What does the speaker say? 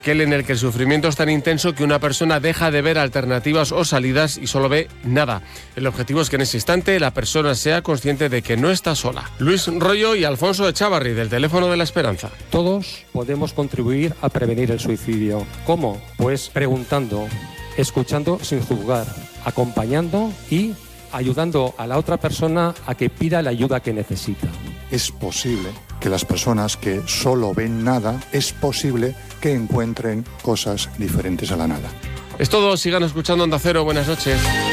Aquel en el que el sufrimiento es tan intenso que una persona deja de ver alternativas o salidas y solo ve nada. El objetivo es que en ese instante la persona sea consciente de que no está sola. Luis Royo y Alfonso Echavarri, del Teléfono de la Esperanza. Todos podemos contribuir a prevenir el suicidio. ¿Cómo? Pues preguntando, escuchando sin juzgar, acompañando y ayudando a la otra persona a que pida la ayuda que necesita. Es posible que las personas que solo ven nada, es posible que encuentren cosas diferentes a la nada. Es todo, sigan escuchando Onda Cero, buenas noches.